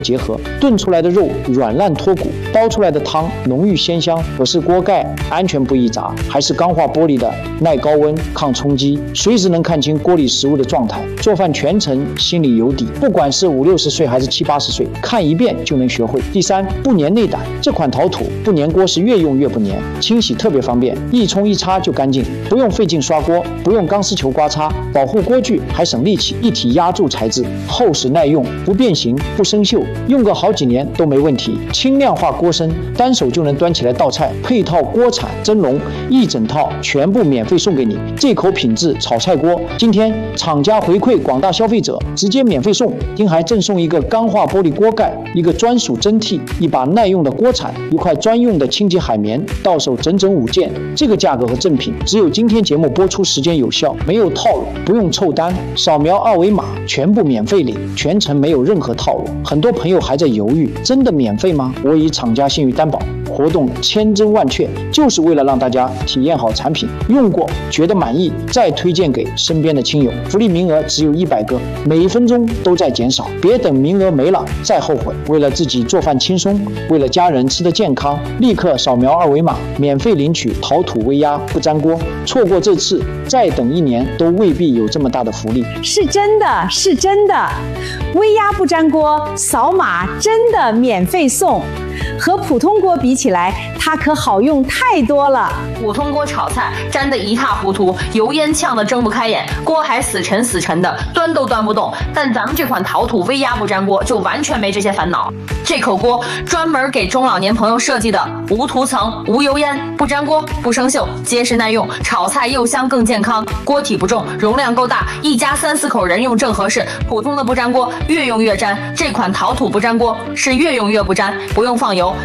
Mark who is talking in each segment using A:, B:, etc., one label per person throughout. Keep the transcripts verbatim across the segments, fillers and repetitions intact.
A: 结合，炖出来的肉软烂脱骨，煲出来的汤浓郁鲜香。可是锅盖安全不易砸，还是钢化玻璃的，耐高温、抗冲击，随时能看清锅里食物的状态。做饭全程心里有底，不管是五六十岁还是七八十岁，看一遍就能学会。第三，不粘内胆，这款陶土不粘锅是越用越不粘，清洗特别方便，一冲一擦就干净，不用费劲刷锅，不用钢丝球刮擦，保护锅具还省力气。一体压铸材质，厚实耐用，不变形不生锈，用个好几年都没问题。轻量化锅身，单手就能端起来倒菜，配套锅铲、蒸笼，一整套全部免费送给你。这口品质炒菜锅，今天厂家回馈广大消费者，直接免费送，听还赠送一个钢化玻璃锅盖，一个专属蒸屉，一把耐用的锅铲，一块专用的清洁海绵，到手整整五件。这个价格和赠品只有今天节目播出时间有效，没有套路，不用凑单，扫描二维码全部免费领，全程没有任何套路。很多朋友还在犹豫，真的免费吗？我以厂家信誉担保，活动千真万确，就是为了让大家体验好产品，用过觉得满意，再推荐给身边的亲友。福利名额只有一百个，每一分钟都在减少，别等名额没了再后悔。为了自己做饭轻松，为了家人吃得健康，立刻扫描二维码，免费领取陶土微压不粘锅。错过这次，再等一年都未必有这么大的福利。
B: 是真的，是真的，微压不粘锅，扫码真的免费送。和普通锅比起来，它可好用太多了。
C: 普通锅炒菜粘得一塌糊涂，油烟呛得睁不开眼，锅还死沉死沉的，端都端不动。但咱们这款陶土微压不粘锅就完全没这些烦恼。这口锅专门给中老年朋友设计的，无涂层、无油烟，不粘锅、不生锈，结实耐用，炒菜又香更健康。锅体不重，容量够大，一家三四口人用正合适。普通的不粘锅越用越粘，这款陶土不粘锅是越用越不粘，不用放油。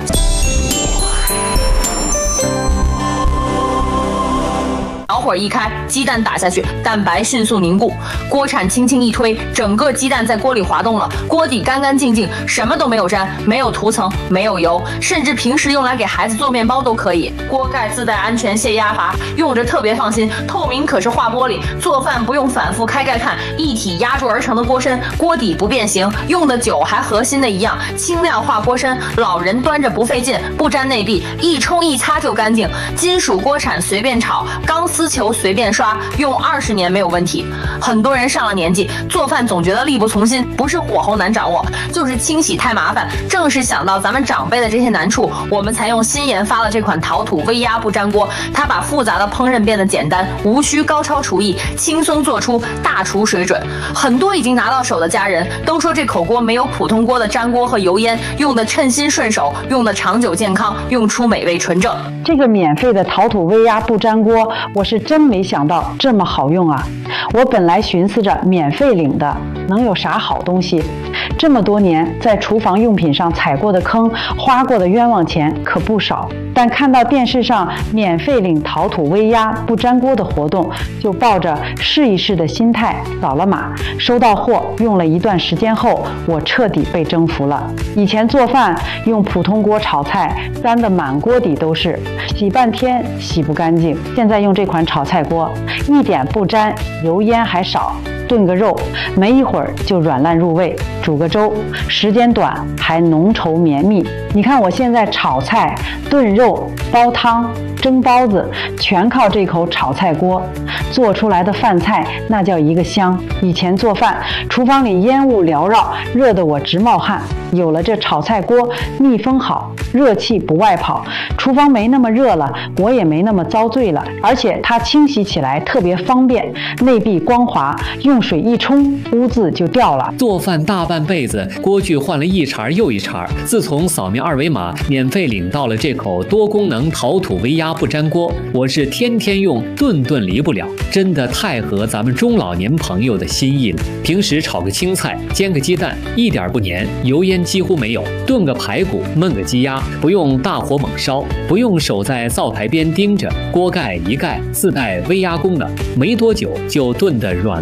C: 小火一开，鸡蛋打下去，蛋白迅速凝固，锅铲轻轻一推，整个鸡蛋在锅里滑动了，锅底干干净净，什么都没有沾，没有涂层，没有油，甚至平时用来给孩子做面包都可以。锅盖自带安全泄压阀，用着特别放心，透明可是化玻璃，做饭不用反复开盖看，一体压铸而成的锅身，锅底不变形，用的久还和新的一样，轻量化锅身，老人端着不费劲，不沾内壁，一冲一擦就干净，金属锅铲随便炒，钢丝球随便刷，用二十年没有问题。很多人上了年纪，做饭总觉得力不从心，不是火候难掌握，就是清洗太麻烦。正是想到咱们长辈的这些难处，我们才用新研发了这款陶土微压不粘锅。它把复杂的烹饪变得简单，无需高超厨艺，轻松做出大厨水准。很多已经拿到手的家人都说，这口锅没有普通锅的粘锅和油烟，用的称心顺手，用的长久健康，用出美味纯正。
B: 这个免费的陶土微压不粘锅，我是真没想到这么好用啊！我本来寻思着免费领的能有啥好东西，这么多年在厨房用品上踩过的坑，花过的冤枉钱可不少。但看到电视上免费领陶土微压不粘锅的活动，就抱着试一试的心态扫了码。收到货用了一段时间后，我彻底被征服了。以前做饭用普通锅炒菜，粘得满锅底都是，洗半天洗不干净。现在用这款炒菜锅，一点不沾，油烟还少，炖个肉没一会儿就软烂入味，煮个粥时间短还浓稠绵密。你看我现在炒菜、炖肉、煲汤、蒸包子，全靠这口炒菜锅做出来的饭菜，那叫一个香。以前做饭厨房里烟雾缭绕，热得我直冒汗，有了这炒菜锅，密封好，热气不外跑，厨房没那么热了，我也没那么遭罪了。而且它清洗起来特别方便，内壁光滑，用水一冲，污渍就掉了。
D: 做饭大半辈子，锅具换了一茬又一茬，自从扫描二维码免费领到了这口多功能陶土微压不粘锅，我是天天用，顿顿离不了，真的太合咱们中老年朋友的心意了。平时炒个青菜，煎个鸡蛋，一点不粘，油烟几乎没有；炖个排骨，焖个鸡鸭，不用大火猛烧，不用守在灶台边盯着，锅盖一盖，自带微压功能，没多久就炖得软烂入味。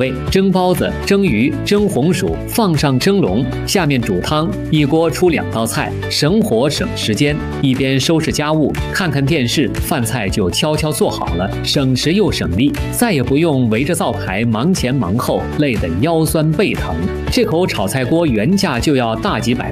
D: 味，蒸包子、蒸鱼、蒸红薯，放上蒸笼，下面煮汤，一锅出两道菜，省火省时间。一边收拾家务，看看电视，饭菜就悄悄做好了，省时又省力，再也不用围着灶台忙前忙后，累得腰酸背疼。这口炒菜锅原价就要大几百